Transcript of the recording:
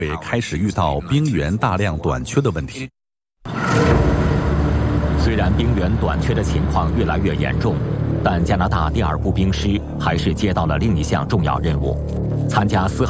也开始遇到兵员大量短缺的问题。 虽然兵员短缺的情况越来越严重，但加拿大第2步兵师还是接到了另一项重要任务，参加4号